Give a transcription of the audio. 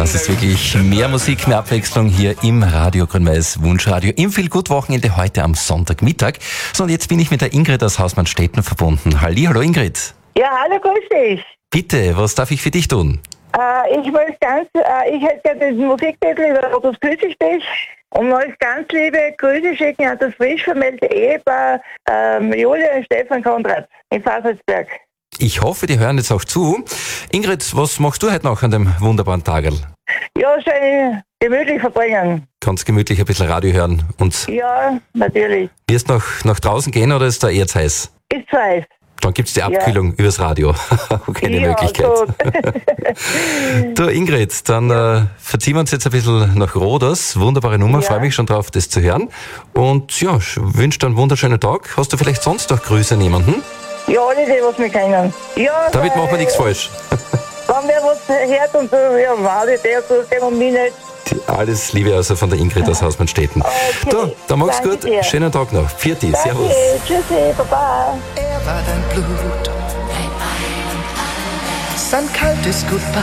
Das ist wirklich mehr Musik, mehr Abwechslung hier im Radio Grün-Weiß Wunschradio im Feel-Good-Wochenende heute am Sonntagmittag. So, und jetzt bin ich mit der Ingrid aus Hausmannstetten verbunden. Hallo Ingrid. Ja, hallo, grüß dich. Bitte, was darf ich für dich tun? Ich hätte gerne den Musiktitel über Rotus Grüßig dich und euch ganz liebe Grüße schicken an das frisch vermählte Ehepaar Julia und Stefan Konrad in Faselsberg. Ich hoffe, die hören jetzt auch zu. Ingrid, was machst du heute noch an dem wunderbaren Tag? Ja, schön gemütlich verbringen. Ganz gemütlich ein bisschen Radio hören und Ja, natürlich. wirst nach draußen gehen oder ist da eher zu heiß? Ist zu heiß. Dann gibt's die Abkühlung übers Radio. Keine Möglichkeit. Gut. Du Ingrid, dann verziehen wir uns jetzt ein bisschen nach Roders. Wunderbare Nummer, Ja. freue mich schon drauf, das zu hören. Und ja, wünsche dir einen wunderschönen Tag. Hast du vielleicht sonst noch Grüße an jemanden? Ja, alle die, was wir kennen. Ja, Damit machen wir nichts falsch. wenn wer was hört und so, ja, warte, der und mich nicht. Alles Liebe also von der Ingrid aus Hausmannstetten. Okay, Du, dann mach's danke gut. dir. Schönen Tag noch. Vierte, servus. Danke, tschüssi, baba. Er war dein Blut, sein kaltes Goodbye.